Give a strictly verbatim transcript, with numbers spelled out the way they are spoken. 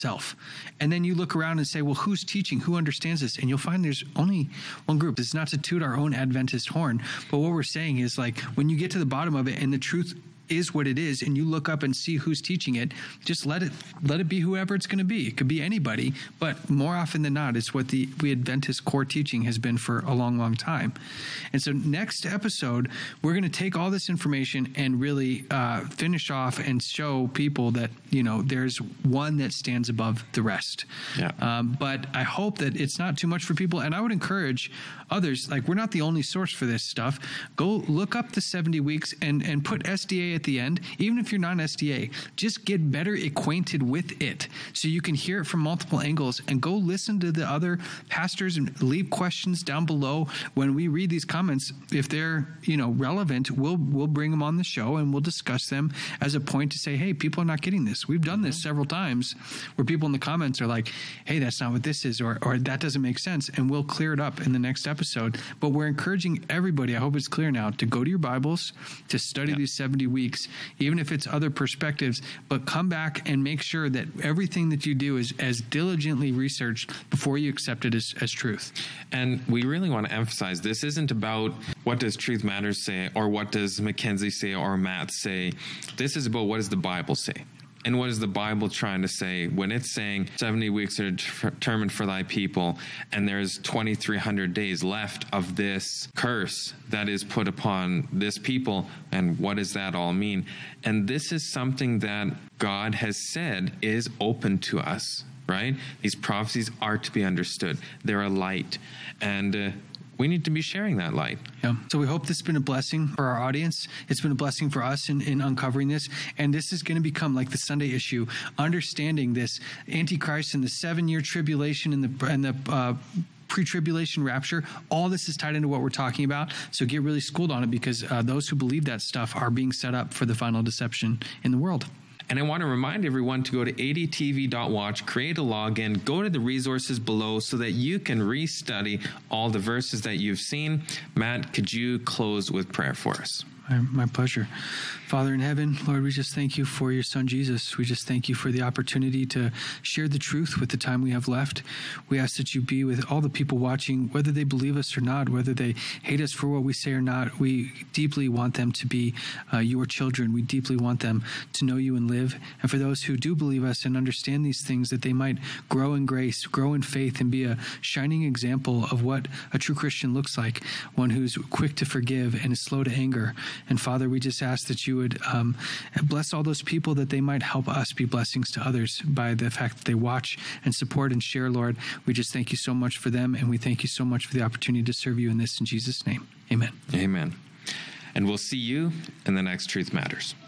self. And then you look around and say, well, who's teaching? Who understands this? And you'll find there's only one group. It's not to toot our own Adventist horn, but what we're saying is, like, when you get to the bottom of it and the truth is what it is, and you look up and see who's teaching it, just let it let it be whoever it's going to be. It could be anybody, but more often than not, it's what the we Adventist core teaching has been for a long, long time. And so next episode, we're going to take all this information and really uh, finish off and show people that, you know, there's one that stands above the rest. Yeah. Um, but I hope that it's not too much for people, and I would encourage others, like, we're not the only source for this stuff. Go look up the seventy weeks and, and put S D A at the end. Even if you're not an S D A, just get better acquainted with it so you can hear it from multiple angles, and go listen to the other pastors and leave questions down below. When we read these comments, if they're, you know, relevant, we'll we'll bring them on the show and we'll discuss them as a point to say, hey, people are not getting this. We've done this several times where people in the comments are like, hey, that's not what this is, or or that doesn't make sense, and we'll clear it up in the next episode. But we're encouraging everybody, I hope it's clear now, to go to your Bibles, to study yeah. these seventy weeks, even if it's other perspectives, but come back and make sure that everything that you do is as diligently researched before you accept it as, as truth. And we really want to emphasize, this isn't about what does Truth Matters say, or what does Mackenzie say, or Matt say. This is about what does the Bible say. And what is the Bible trying to say when it's saying seventy weeks are determined for thy people, and there's twenty-three hundred days left of this curse that is put upon this people? And what does that all mean? And this is something that God has said is open to us, right? These prophecies are to be understood. They're a light. And uh, we need to be sharing that light. Yeah. So we hope this has been a blessing for our audience. It's been a blessing for us in, in uncovering this. And this is going to become like the Sunday issue, understanding this Antichrist and the seven-year tribulation and the and the uh, pre-tribulation rapture. All this is tied into what we're talking about. So get really schooled on it, because uh, those who believe that stuff are being set up for the final deception in the world. And I want to remind everyone to go to A D T V dot watch, create a login, go to the resources below so that you can restudy all the verses that you've seen. Matt, could you close with prayer for us? My, my pleasure. Father in heaven, Lord, we just thank you for your son, Jesus. We just thank you for the opportunity to share the truth with the time we have left. We ask that you be with all the people watching, whether they believe us or not, whether they hate us for what we say or not. We deeply want them to be uh, your children. We deeply want them to know you and live. And for those who do believe us and understand these things, that they might grow in grace, grow in faith, and be a shining example of what a true Christian looks like, one who's quick to forgive and is slow to anger. And Father, we just ask that you would um, bless all those people, that they might help us be blessings to others by the fact that they watch and support and share, Lord. We just thank you so much for them, and we thank you so much for the opportunity to serve you in this, in Jesus' name. Amen. Amen. And we'll see you in the next Truth Matters.